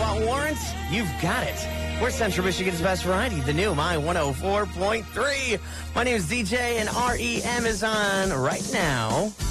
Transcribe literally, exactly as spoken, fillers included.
want warrants? You've got it. We're Central Michigan's best variety, the new My one oh four point three. My name is D J, and R E M is on right now.